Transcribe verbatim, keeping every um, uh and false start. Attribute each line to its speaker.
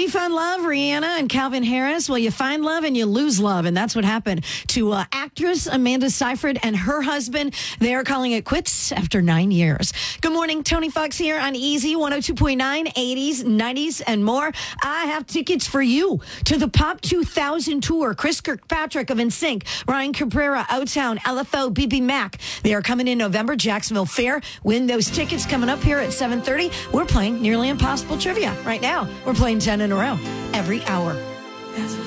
Speaker 1: you find love, Rihanna and Calvin Harris? Well, you find love and you lose love. And that's what happened to uh, actress Amanda Seyfried and her husband. They are calling it quits after nine years. Good morning. Tony Fox here on Easy one oh two point nine, eighties, nineties, and more. I have tickets for you to the Pop two thousand tour. Chris Kirkpatrick of N Sync, Ryan Cabrera, O-Town, L F O, B B Mac. They are coming in November, Jacksonville Fair. Win those tickets coming up here at seven thirty. We're playing Nearly Impossible Trivia right now. We're playing ten in a row every hour.